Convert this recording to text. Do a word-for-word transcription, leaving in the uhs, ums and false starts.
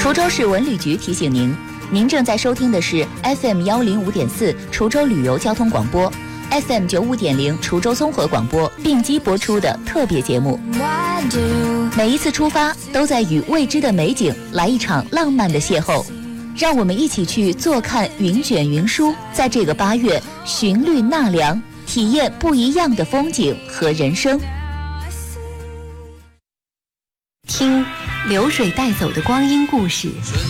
滁州市文旅局提醒您，您正在收听的是 F M 幺零五点四滁州旅游交通广播 ，F M 九五点零滁州综合广播并机播出的特别节目。每一次出发，都在与未知的美景来一场浪漫的邂逅。让我们一起去坐看云卷云舒，在这个八月寻绿纳凉，体验不一样的风景和人生。听流水带走的光阴故事。